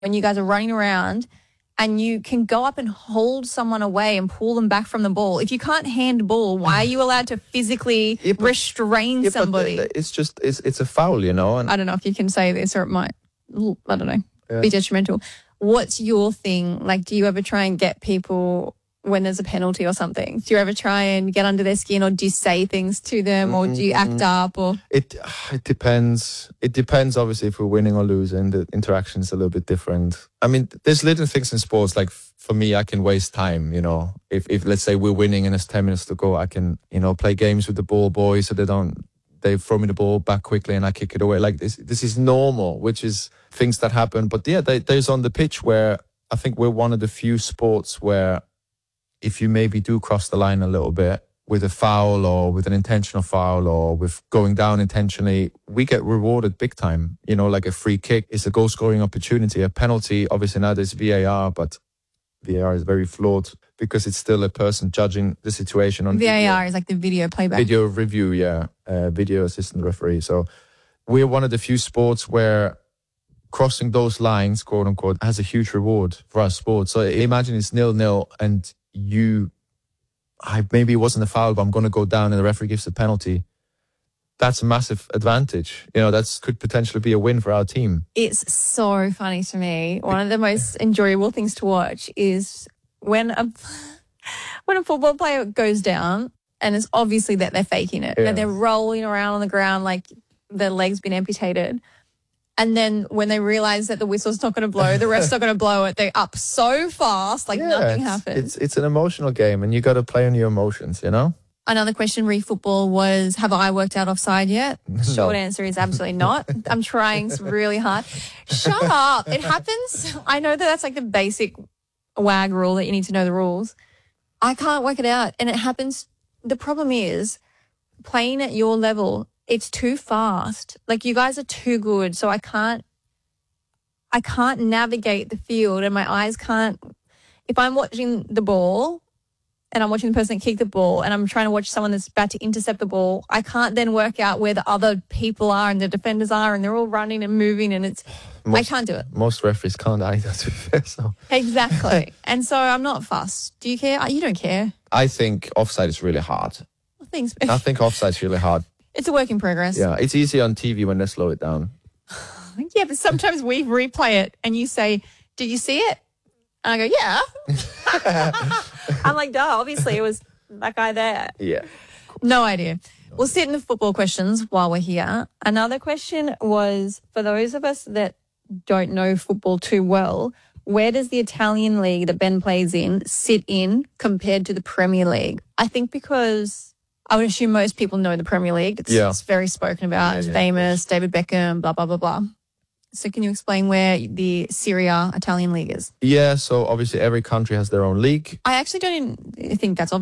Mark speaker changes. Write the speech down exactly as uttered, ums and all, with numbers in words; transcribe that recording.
Speaker 1: when you guys are running around and you can go up and hold someone away and pull them back from the ball. If you can't handball, why are you allowed to physically yeah, but,
Speaker 2: yeah,
Speaker 1: restrain somebody?
Speaker 2: But it's just, it's, it's a foul, you know. And
Speaker 1: I don't know if you can say this or it might, I don't know,
Speaker 2: yeah.
Speaker 1: be detrimental. What's your thing? Like, do you ever try and get people when there's a penalty or something? Do you ever try and get under their skin, or do you say things to them, or do you act up? Or
Speaker 2: It it depends. It depends, obviously, if we're winning or losing. The interaction is a little bit different. I mean, there's little things in sports, like for me, I can waste time, you know. If, if let's say we're winning and there's ten minutes to go, I can, you know, play games with the ball boys so they don't, they throw me the ball back quickly and I kick it away. Like this, this is normal, which is things that happen. But yeah, they, there's on the pitch where I think we're one of the few sports where if you maybe do cross the line a little bit with a foul or with an intentional foul or with going down intentionally, we get rewarded big time. You know, like a free kick is a goal scoring opportunity. A penalty, obviously now there's V A R, but V A R is very flawed because it's still a person judging the situation on
Speaker 1: V A R
Speaker 2: video.
Speaker 1: is like the video playback.
Speaker 2: Video review, yeah. Uh, video assistant referee. So we're one of the few sports where crossing those lines, quote unquote, has a huge reward for our sport. So imagine it's nil-nil and you, I maybe it wasn't a foul, but I'm going to go down and the referee gives a penalty. That's a massive advantage. You know, that could potentially be a win for our team.
Speaker 1: It's so funny to me. One of the most enjoyable things to watch is when a when a football player goes down, and it's obviously that they're faking it,
Speaker 2: yeah.
Speaker 1: that they're rolling around on the ground like their leg's been amputated. And then when they realise that the whistle's not going to blow, the ref's not going to blow it, they're up so fast, like
Speaker 2: yeah,
Speaker 1: nothing
Speaker 2: it's,
Speaker 1: happens.
Speaker 2: It's it's an emotional game and you got to play on your emotions, you know?
Speaker 1: Another question re football was, have I worked out offside yet?
Speaker 2: No.
Speaker 1: Short answer is absolutely not. I'm trying really hard. Shut up. It happens. I know that that's like the basic WAG rule that you need to know the rules. I can't work it out. And it happens. The problem is playing at your level, it's too fast. Like you guys are too good. So I can't, I can't navigate the field and my eyes can't, if I'm watching the ball and I'm watching the person kick the ball and I'm trying to watch someone that's about to intercept the ball, I can't then work out where the other people are and the defenders are and they're all running and moving and it's, most, I can't do it.
Speaker 2: Most referees can't either, to be fair. So.
Speaker 1: Exactly. And so I'm not fussed. Do you care? You don't care.
Speaker 2: I think offside is really hard.
Speaker 1: Well, thanks.
Speaker 2: I think offside is really hard.
Speaker 1: It's a work in progress.
Speaker 2: Yeah, it's easy on T V when they slow it down.
Speaker 1: Yeah, but sometimes we replay it and you say, did you see it? And I go, yeah. I'm like, duh, obviously it was that guy there.
Speaker 2: Yeah.
Speaker 1: No idea. We'll sit in the football questions while we're here. Another question was, for those of us that don't know football too well, where does the Italian league that Ben plays in sit in compared to the Premier League? I think because I would assume most people know the Premier League. It's,
Speaker 2: yeah.
Speaker 1: it's very spoken about.
Speaker 2: Yeah,
Speaker 1: it's
Speaker 2: yeah,
Speaker 1: famous, David Beckham, blah, blah, blah, blah. So can you explain where the Serie A Italian league is?
Speaker 2: Yeah, so obviously every country has their own league.
Speaker 1: I actually don't even think that's obvious.